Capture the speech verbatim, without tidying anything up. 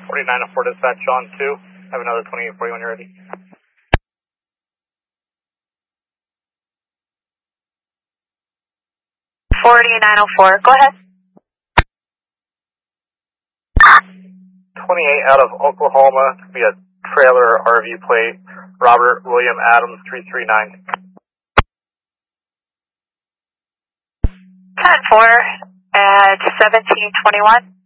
forty-nine oh four dispatch on two. Have another twenty-eight forty when you're ready. forty-nine oh four, go ahead. twenty-eight out of Oklahoma, to be a trailer R V plate, Robert William Adams three three nine. ten four at seventeen twenty-one.